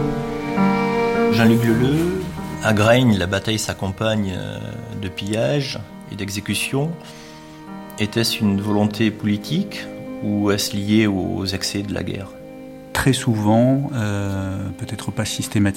Jean-Luc Leleu, à Graigne, la bataille s'accompagne de pillages et d'exécutions. Était-ce une volonté politique ou est-ce lié aux excès de la guerre ? Très souvent, peut-être pas systématiquement,